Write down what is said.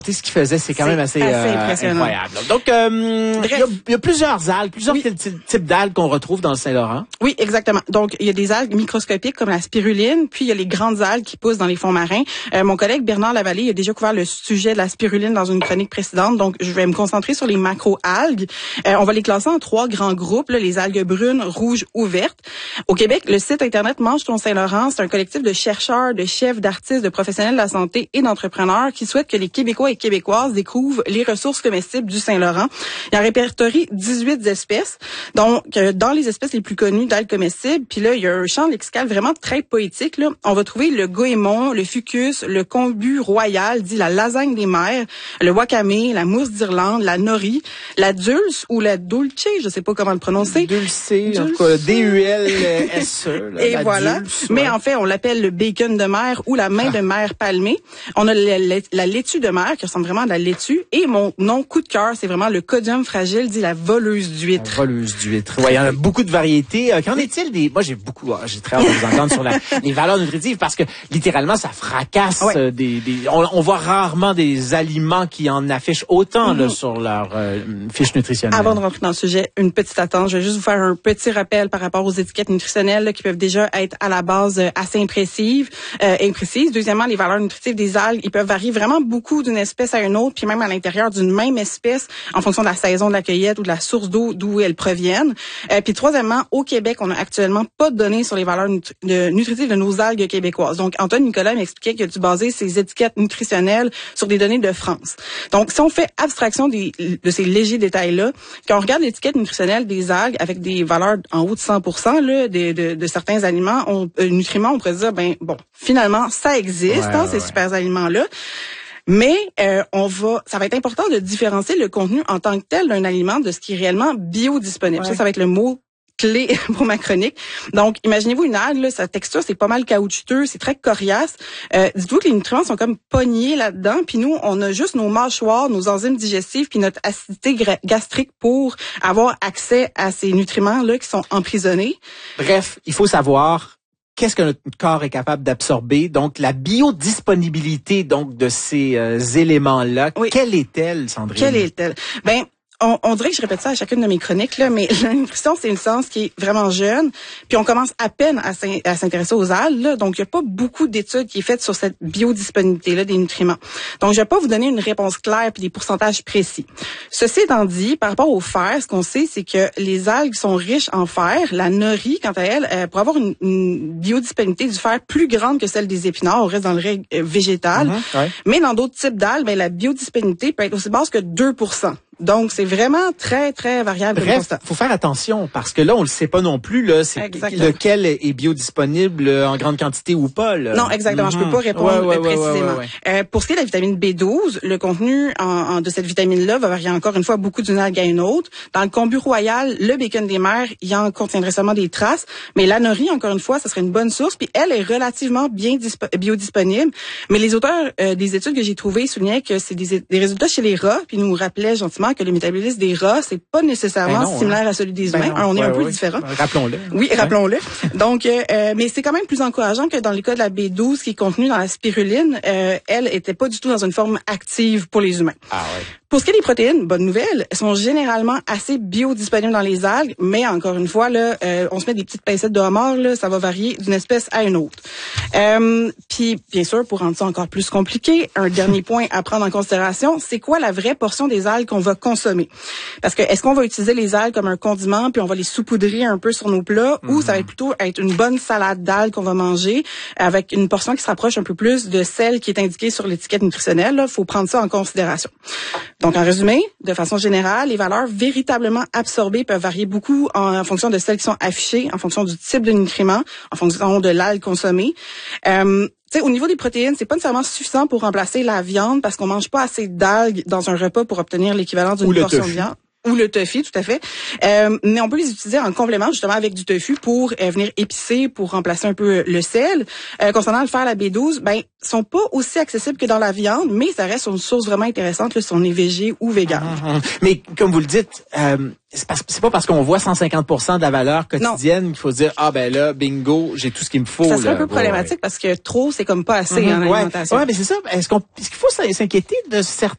Ce qu'il faisait, c'est quand même assez impressionnant. Incroyable. Donc, il y a plusieurs algues, types d'algues qu'on retrouve dans le Saint-Laurent. Oui, exactement. Donc, il y a des algues microscopiques comme la spiruline, puis il y a les grandes algues qui poussent dans les fonds marins. Mon collègue Bernard Lavallée a déjà couvert le sujet de la spiruline dans une chronique précédente, donc je vais me concentrer sur les macro-algues. On va les classer en 3 grands groupes, là, les algues brunes, rouges ou vertes. Au Québec, le site Internet Mange ton Saint-Laurent, c'est un collectif de chercheurs, de chefs, d'artistes, de professionnels de la santé et d'entrepreneurs qui souhaitent que les Québécois et Québécoises découvrent les ressources comestibles du Saint-Laurent. Il en répertorie 18 espèces. Donc, dans les espèces les plus connues d'algues comestibles, puis là, il y a un champ lexical vraiment très poétique, là. On va trouver le goémon, le fucus, le kombu royal, dit la lasagne des mers, le wakame, la mousse d'Irlande, la nori, la dulce ou la dulce, je sais pas comment le prononcer. Dulce, en tout cas, D-U-L-S-E. Et voilà. Dulce, mais en fait, on l'appelle le bacon de mer ou la main de mer palmée. On a la laitue de mer qui ressemble vraiment à de la laitue. Et mon nom coup de cœur, c'est vraiment le codium fragile, dit la voleuse d'huître. La voleuse d'huître. Ouais, il y en a beaucoup de variétés. Qu'en est-il des... Moi, j'ai très hâte de vous entendre sur les valeurs nutritives parce que littéralement, ça fracasse on voit rarement des aliments qui en affichent autant là, sur leur fiche nutritionnelle. Avant de rentrer dans le sujet, une petite attente. Je vais juste vous faire un petit rappel par rapport aux étiquettes nutritionnelles là, qui peuvent déjà être à la base assez imprécises. Deuxièmement, les valeurs nutritives des algues, ils peuvent varier vraiment beaucoup d'une espèce à une autre, puis même à l'intérieur d'une même espèce, en fonction de la saison de la cueillette ou de la source d'eau d'où elles proviennent. Puis troisièmement, au Québec, on n'a actuellement pas de données sur les valeurs nutritives de nos algues québécoises. Donc, Antoine Nicolas m'expliquait qu'il a dû baser ses étiquettes nutritionnelles sur des données de France. Donc, si on fait abstraction de ces légers détails-là, quand on regarde l'étiquette nutritionnelle des algues avec des valeurs en haut de 100% là, de certains aliments, nutriments, on pourrait dire, finalement, ça existe, ces super aliments-là. Mais ça va être important de différencier le contenu en tant que tel d'un aliment de ce qui est réellement biodisponible. Ça va être le mot clé pour ma chronique. Donc, imaginez-vous une algue, là, sa texture, c'est pas mal caoutchouteux, c'est très coriace. Dites-vous que les nutriments sont comme pognés là-dedans, puis nous, on a juste nos mâchoires, nos enzymes digestives, puis notre acidité gastrique pour avoir accès à ces nutriments-là qui sont emprisonnés. Bref, il faut savoir qu'est-ce que notre corps est capable d'absorber. Donc, la biodisponibilité donc de ces éléments-là, quelle est-elle, Sandrine? Quelle est-elle? On dirait que je répète ça à chacune de mes chroniques, là, mais la nutrition, c'est une science qui est vraiment jeune, puis on commence à peine à s'intéresser aux algues, là, donc il n'y a pas beaucoup d'études qui est faites sur cette biodisponibilité-là des nutriments. Donc, je vais pas vous donner une réponse claire puis des pourcentages précis. Ceci étant dit, par rapport au fer, ce qu'on sait, c'est que les algues sont riches en fer. La nori, quant à elle, pour avoir une biodisponibilité du fer plus grande que celle des épinards, on reste dans le règle végétal. Mais dans d'autres types d'algues, la biodisponibilité peut être aussi basse que 2%. Donc, c'est vraiment très, très variable. Bref, faut faire attention parce que là, on le sait pas non plus, là, c'est lequel est biodisponible en grande quantité ou pas, là. Non, exactement. Je peux pas répondre précisément. Pour ce qui est de la vitamine B12, le contenu de cette vitamine-là va varier encore une fois beaucoup d'une algue à une autre. Dans le kombu royal, le bacon des mers, il en contiendrait seulement des traces, mais la nori, encore une fois, ça serait une bonne source, puis elle est relativement bien biodisponible. Mais les auteurs des études que j'ai trouvées soulignaient que c'est des résultats chez les rats, puis nous rappelaient gentiment que le métabolisme des rats, c'est pas nécessairement similaire à celui des humains. On est un peu différent. Rappelons-le. Oui, rappelons-le. Donc, mais c'est quand même plus encourageant que dans le cas de la B12 qui est contenue dans la spiruline, elle était pas du tout dans une forme active pour les humains. Ah ouais. Pour ce qui est des protéines, bonne nouvelle, elles sont généralement assez biodisponibles dans les algues, mais encore une fois, là, on se met des petites pincettes de homard, là, ça va varier d'une espèce à une autre. Puis, bien sûr, pour rendre ça encore plus compliqué, un dernier point à prendre en considération, c'est quoi la vraie portion des algues qu'on va consommer? Parce que est-ce qu'on va utiliser les algues comme un condiment, puis on va les saupoudrer un peu sur nos plats, ou ça va plutôt être une bonne salade d'algues qu'on va manger, avec une portion qui se rapproche un peu plus de celle qui est indiquée sur l'étiquette nutritionnelle? Il faut prendre ça en considération. Donc, en résumé, de façon générale, les valeurs véritablement absorbées peuvent varier beaucoup en fonction de celles qui sont affichées, en fonction du type de nutriments, en fonction de l'algue consommée. Au niveau des protéines, c'est pas nécessairement suffisant pour remplacer la viande parce qu'on mange pas assez d'algues dans un repas pour obtenir l'équivalent d'une portion de viande. Ou le tofu, tout à fait. Mais on peut les utiliser en complément, justement, avec du tofu pour venir épicer, pour remplacer un peu le sel. Concernant le fer, la B12, sont pas aussi accessibles que dans la viande, mais ça reste une source vraiment intéressante là, si on est végé ou vegan. Mais comme vous le dites, c'est pas parce qu'on voit 150% de la valeur quotidienne qu'il faut se dire là, bingo, j'ai tout ce qu'il me faut. Ça serait un peu problématique parce que trop, c'est comme pas assez en alimentation. Ouais, mais c'est ça. Est-ce qu'il faut s'inquiéter de certains